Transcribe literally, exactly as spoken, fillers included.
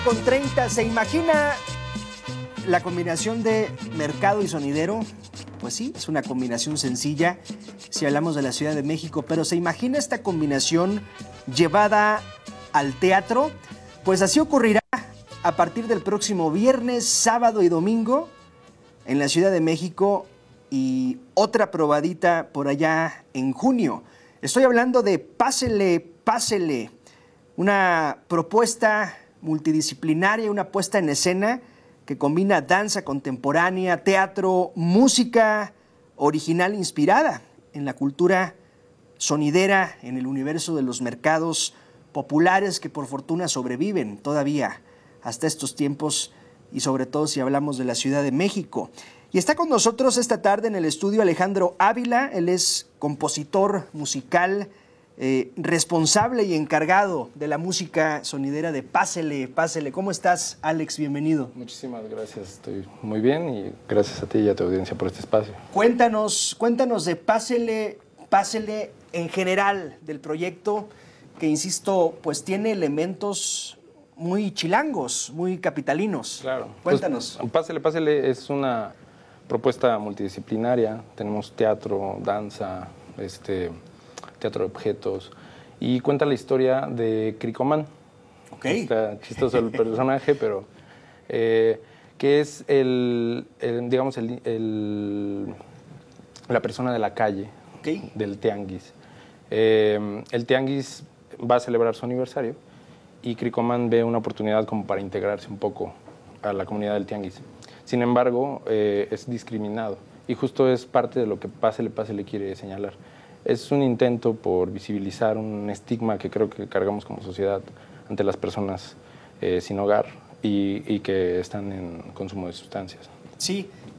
Con treinta, ¿se imagina la combinación de mercado y sonidero? Pues sí, es una combinación sencilla si hablamos de la Ciudad de México, pero ¿se imagina esta combinación llevada al teatro? Pues así ocurrirá a partir del próximo viernes, sábado y domingo en la Ciudad de México y otra probadita por allá en junio. Estoy hablando de Pásele, Pásele, una propuesta multidisciplinaria, una puesta en escena que combina danza contemporánea, teatro, música original inspirada en la cultura sonidera, en el universo de los mercados populares que por fortuna sobreviven todavía hasta estos tiempos y sobre todo si hablamos de la Ciudad de México. Y está con nosotros esta tarde en el estudio Alejandro Ávila. Él es compositor musical, eh, responsable y encargado de la música sonidera de Pásele, Pásele. ¿Cómo estás, Alex? Bienvenido. Muchísimas gracias, estoy muy bien y gracias a ti y a tu audiencia por este espacio. Cuéntanos, cuéntanos de Pásele, Pásele en general del proyecto que, insisto, pues tiene elementos muy chilangos, muy capitalinos. Claro. Cuéntanos. Pues, Pásele, Pásele es una propuesta multidisciplinaria. Tenemos teatro, danza, este, teatro de objetos y cuenta la historia de Cricoman. Ok. Está chistoso el personaje, pero eh, que es el, el digamos, el, el, la persona de la calle, okay. del tianguis. Eh, el tianguis va a celebrar su aniversario y Cricoman ve una oportunidad como para integrarse un poco a la comunidad del tianguis. Sin embargo, eh, es discriminado y justo es parte de lo que Pásele, Pásele quiere señalar. Es un intento por visibilizar un estigma que creo que cargamos como sociedad ante las personas eh, sin hogar y, y que están en consumo de sustancias. Sí,